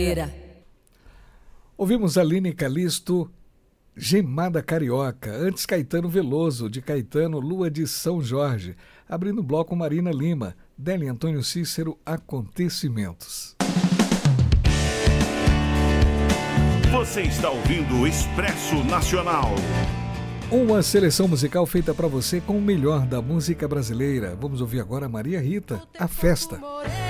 brasileira. Ouvimos Aline Calisto, Gemada Carioca. Antes, Caetano Veloso, de Caetano, Lua de São Jorge. Abrindo o bloco, Marina Lima, Délio Antônio Cícero, Acontecimentos. Você está ouvindo o Expresso Nacional. Uma seleção musical feita para você com o melhor da música brasileira. Vamos ouvir agora Maria Rita, A Festa.